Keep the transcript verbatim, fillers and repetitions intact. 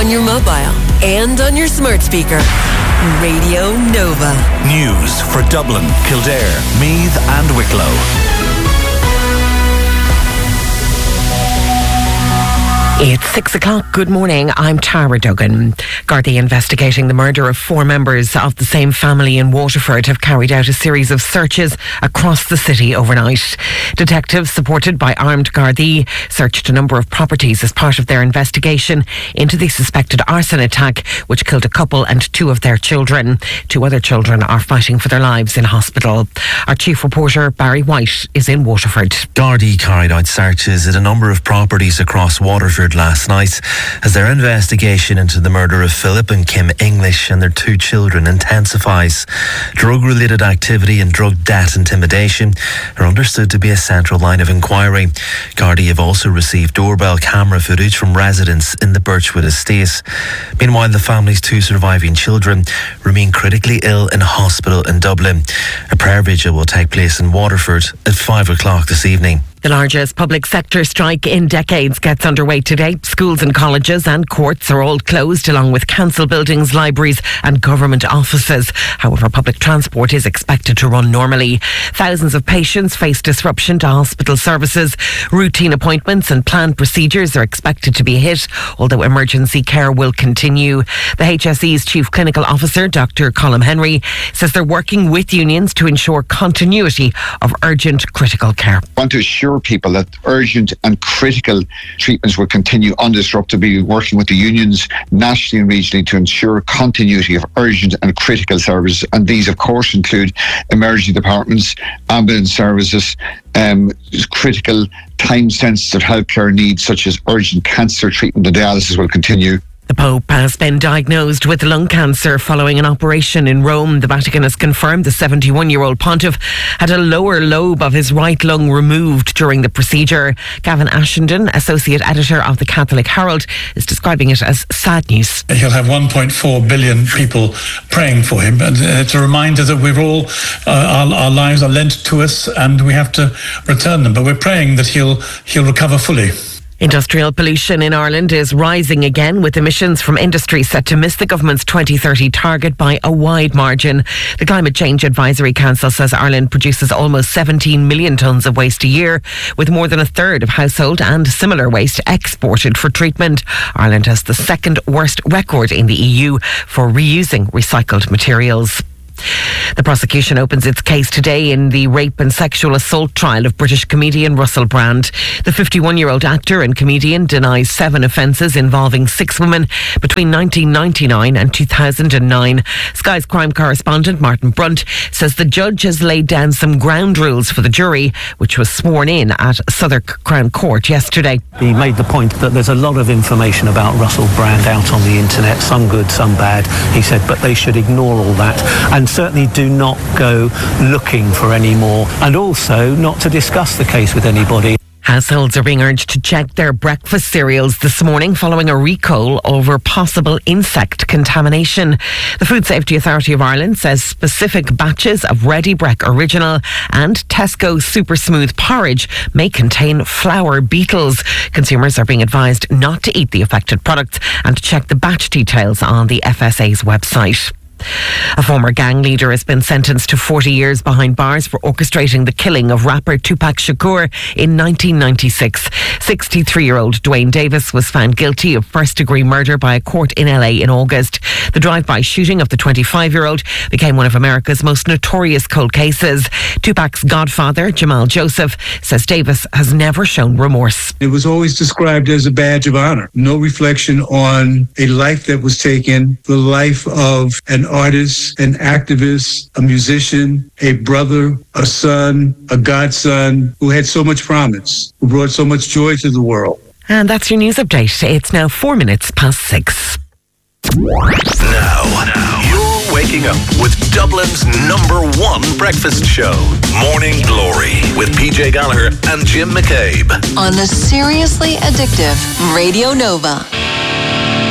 on your mobile, and on your smart speaker. Radio Nova. News for Dublin, Kildare, Meath and Wicklow. It's six o'clock. Good morning. I'm Tara Duggan. Gardaí investigating the murder of four members of the same family in Waterford have carried out a series of searches across the city overnight. Detectives, supported by armed Gardaí, searched a number of properties as part of their investigation into the suspected arson attack which killed a couple and two of their children. Two other children are fighting for their lives in hospital. Our chief reporter, Barry White, is in Waterford. Gardaí carried out searches at a number of properties across Waterford last night as their investigation into the murder of Philip and Kim English and their two children intensifies. Drug-related activity and drug debt intimidation are understood to be a central line of inquiry. Gardaí have also received doorbell camera footage from residents in the Birchwood estate. Meanwhile, the family's two surviving children remain critically ill in hospital in Dublin. A prayer vigil will take place in Waterford at five o'clock this evening. The largest public sector strike in decades gets underway today. Schools and colleges and courts are all closed, along with council buildings, libraries and government offices. However, public transport is expected to run normally. Thousands of patients face disruption to hospital services. Routine appointments and planned procedures are expected to be hit, although emergency care will continue. The H S E's Chief Clinical Officer, Doctor Colm Henry, says they're working with unions to ensure continuity of urgent critical care. I want to assure people that urgent and critical treatments will continue undisrupted. We'll be working with the unions nationally and regionally to ensure continuity of urgent and critical services, and these of course include emergency departments, ambulance services, um, critical time sensitive healthcare needs such as urgent cancer treatment and dialysis will continue. The Pope has been diagnosed with lung cancer following an operation in Rome. The Vatican has confirmed the seventy-one-year-old pontiff had a lower lobe of his right lung removed during the procedure. Gavin Ashenden, associate editor of the Catholic Herald, is describing it as sad news. He'll have one point four billion people praying for him. And it's a reminder that we're all, uh, our, our lives are lent to us and we have to return them. But we're praying that he'll he'll recover fully. Industrial pollution in Ireland is rising again, with emissions from industry set to miss the government's twenty thirty target by a wide margin. The Climate Change Advisory Council says Ireland produces almost seventeen million tonnes of waste a year, with more than a third of household and similar waste exported for treatment. Ireland has the second worst record in the E U for reusing recycled materials. The prosecution opens its case today in the rape and sexual assault trial of British comedian Russell Brand. The fifty-one-year-old actor and comedian denies seven offences involving six women between nineteen ninety-nine and two thousand nine. Sky's crime correspondent Martin Brunt says the judge has laid down some ground rules for the jury, which was sworn in at Southwark Crown Court yesterday. He made the point that there's a lot of information about Russell Brand out on the internet, some good, some bad. He said, but they should ignore all that and certainly do not go looking for any more, and also not to discuss the case with anybody. Households are being urged to check their breakfast cereals this morning following a recall over possible insect contamination. The Food Safety Authority of Ireland says specific batches of Ready Brek Original and Tesco Super Smooth porridge may contain flour beetles. Consumers are being advised not to eat the affected products and to check the batch details on the F S A's website. A former gang leader has been sentenced to forty years behind bars for orchestrating the killing of rapper Tupac Shakur in nineteen ninety-six. sixty-three-year-old Dwayne Davis was found guilty of first-degree murder by a court in L A in August. The drive-by shooting of the twenty-five-year-old became one of America's most notorious cold cases. Tupac's godfather, Jamal Joseph, says Davis has never shown remorse. It was always described as a badge of honor. No reflection on a life that was taken, the life of an artist, an activist, a musician, a brother, a son, a godson who had so much promise, who brought so much joy to the world. And that's your news update. It's now four minutes past six. Now, now, you're waking up with Dublin's number one breakfast show, Morning Glory, with P J Gallagher and Jim McCabe. On the seriously addictive Radio Nova.